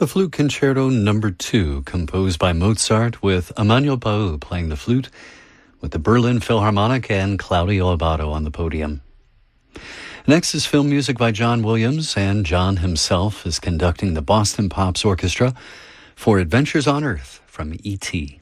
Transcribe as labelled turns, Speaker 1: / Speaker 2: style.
Speaker 1: The Flute Concerto No. 2, composed by Mozart, with Emmanuel Bau playing the flute, with the Berlin Philharmonic and Claudio Abbado on the podium. Next is film music by John Williams, and John himself is conducting the Boston Pops Orchestra for Adventures on Earth from E.T.